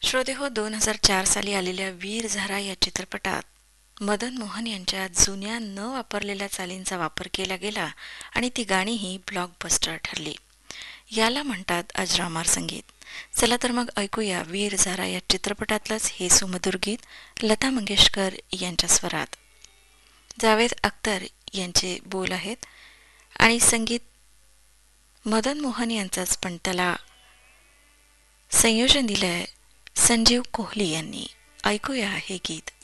श्रोतेहो, 2004 साली आलेल्या वीर झारा या चित्रपटात मदन मोहन यांच्या जुन्या न वापरलेल्या चालींचा वापर केला गेला आणि ती गाणीही ब्लॉकबस्टर ठरली. याला म्हणतात अजरामर संगीत. चला तर मग ऐकूया वीर झारा या चित्रपटातलंच हे सुमधुर गीत लता मंगेशकर यांच्या स्वरात. जावेद अख्तर यांचे बोल आहेत आणि संगीत मदन मोहन यांचंच, पण त्याला संयोजन दिलंय संजीव कोहली यांनी. ऐकूया हे गीत.